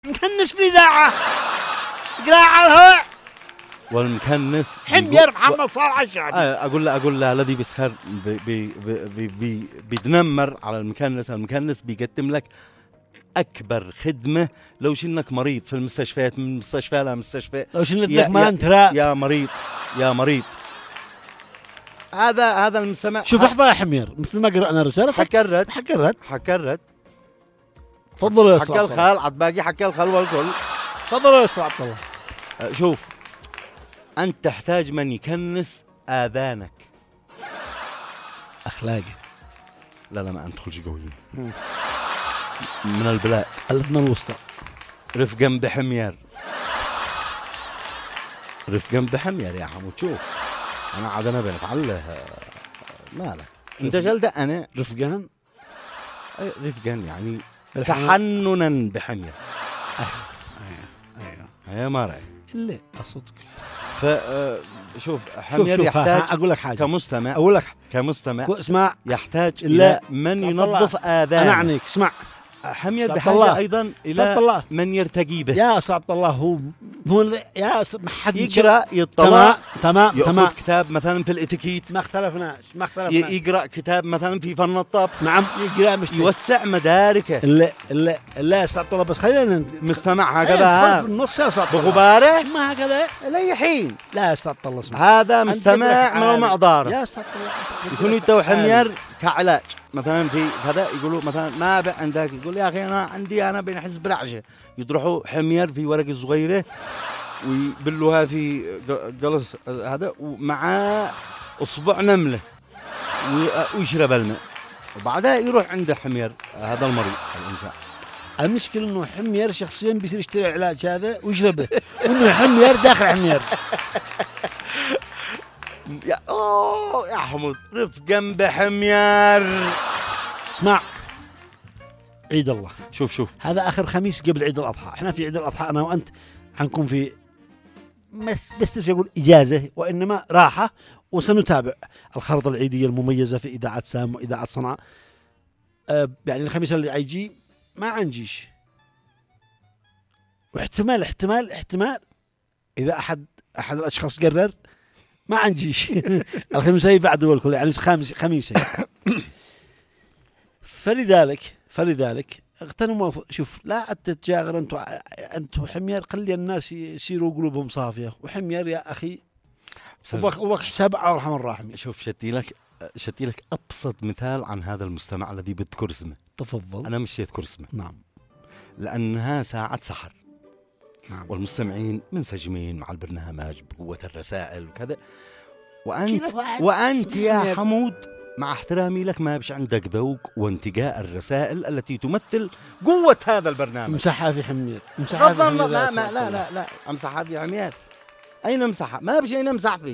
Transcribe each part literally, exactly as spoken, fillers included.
مكنس في إذاعة قراءة على الهواء. والمكنس حمير محمد صالح الشعبي. أقول له أقول له الذي بيسخر بي بي بي بي بيتنمر على المكنس. المكنس بيقدم لك أكبر خدمة. لو شنك مريض في المستشفيات من مستشفى لا مستشفى، لو شنك لك ما أنت راب يا مريض يا مريض. هذا هذا المستمع. شوف لحظة يا حمير، مثل ما قرأنا رسالة حكرت حكرت حكرت تفضل يا حكى الخال عاد باقي حكى الخال والكل. تفضل يا أستاذ عبد الله. شوف أنت تحتاج من يكنس آذانك. أخلاقي لا لا ما أندخلش قوي من البلاد الاثنين الوسطى. رفقا بحمير رفقا بحمير يا حمود. شوف أنا عاد أنا بينك على مالك أنت جلدة أنا رفقان رفقا يعني تحننا بحمير. أيوه أيوه ما رأي اللي أصدق. فشوف حمير شوف يحتاج أقول لك حاجة كمستمع أقول لك كمستمع اسمع يحتاج إلى من ينظف آذانه. أنا أعنيك اسمع. حمير بحاجة أيضا إلى من يرتقي به. يا أستاذ الله هو هو يا ما حد يقرأ يطلع تمام يأخذ تمام. كتاب مثلا في الاتيكيت ما اختلفناش ما اختلفناش. يقرأ كتاب مثلا في فن الطبخ. نعم يقرأ مش يوسع مداركه. لا لا لا يا أستاذ الله بس خلينا مستمع هكذا في النص يا أستاذ بغباره ما هكذا لي حين. لا يا أستاذ الله اسمع هذا مستمع من المعضار يا أستاذ الله يكونوا يدوا حمير كعلاج مثلا في كذا. يقولوا مثلا ما بع عندك يقول يا أخي أنا عندي أنا بين حزب رعشة يطرحوا حمير في ورق صغيرة ويبلوها في جلس هذا ومع أصبع نملة ويشرب الماء وبعدها يروح عنده حمير هذا المريض الإنسان. المشكلة إنه حمير شخصيا بيصير يشتري العلاج هذا ويشربه وإنه حمير داخل حمير. يا أوه يا حمود رفقا بحمير. اسمع عيد الله شوف شوف هذا آخر خميس قبل عيد الأضحى. إحنا في عيد الأضحى أنا وأنت حنكون في بس بس ترجع أقول إجازة وإنما راحة وسنتابع الخرطة العيدية المميزة في إذاعة سام وإذاعة صنعاء. أه يعني الخميس اللي عيجي ما عنجيش واحتمال احتمال احتمال إذا أحد أحد الأشخاص قرر ما عنجيش الخميس هي بعد والكل يعني خامس خميسة. فلذلك فلذلك اغتنموا. شوف لا تتجاغر انتوا انتوا حمير خلي الناس يصيروا قلوبهم صافيه وحمير يا اخي وبخ حساب ارحم الراحمين. شوف شتي لك شتي لك ابسط مثال عن هذا المستمع الذي بذكر اسمه. تفضل. انا مش اذكر اسمه. نعم لانها ساعه سحر. نعم. والمستمعين منسجمين مع البرنامج بقوه الرسائل وكذا. وانت وانت يا حمود مع احترامي لك ما بش عندك ذوق وانتقاء الرسائل التي تمثل قوة هذا البرنامج. مسحها في حمير مسحها في حمير. لا, لا لا لا لا امسحها في عميار. أين امسحها؟ ما بش أين امسح فيه.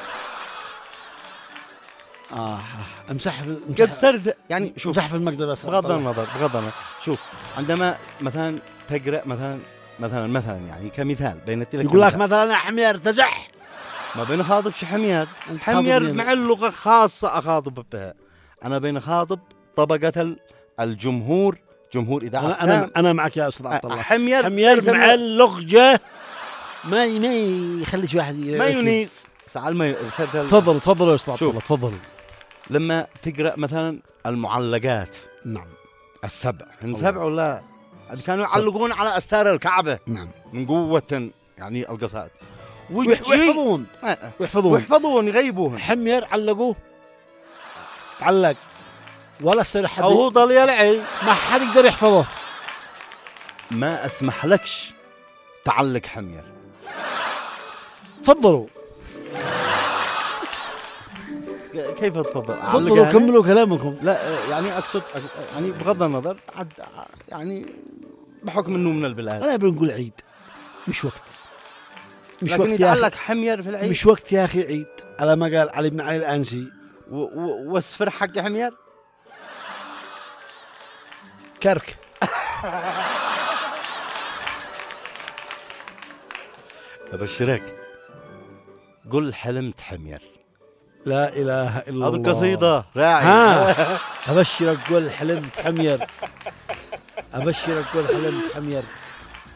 آه امسح في قد صرت يعني شوف امسح في المكتبة. بغض النظر بغض النظر شوف عندما مثلا تقرأ مثلا مثلا مثلا يعني كمثال بينت لك يقول لك مثلا يا حمير تزح ما بين خاطب حمير. حمير مع اللغة خاصة أخاطب بها. أنا بين خاطب طبقة الجمهور جمهور إذاعة أنا, أنا, أنا معك يا أستاذ عبد الله. حمير حمير مع اللغجة ما ما يخليش واحد ما ينيس سعال ما تفضل تفضل يا أستاذ عبد الله تفضل. لما تقرأ مثلا المعلقات. نعم السبع من سبع ولا كانوا يعلقون على أستار الكعبة. نعم من قوة يعني القصائد ويحفظون ويحفظون ويحفظون يغيبوهم. حمير علقوه علق ولا صار حد أو هو ضل يلعب ما حد يقدر يحفظه. ما أسمح لكش تعلق حمير. تفضلوا كيف تفضل؟ تفضلوا كملوا كلامكم. لا يعني أقصد يعني بغض النظر عد يعني بحكم إنه من البلاد. أنا بنقول عيد مش وقت مش وقت يتعلق حمير في العيد. مش وقت يا أخي عيد على ما قال علي بن علي الأنسي. والسفر حق حمير كرك. أبشرك قل حلمت حمير. لا إله إلا الله. هذه قصيدة راعي. ها أبشرك قل حلمت حمير. أبشرك قل حلمت حمير.